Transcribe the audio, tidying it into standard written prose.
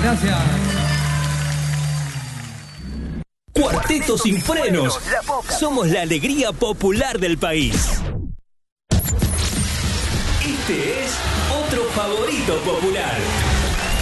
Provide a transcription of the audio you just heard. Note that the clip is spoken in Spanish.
Gracias. Cuarteto sin frenos. Somos la alegría popular del país. Este es otro favorito popular.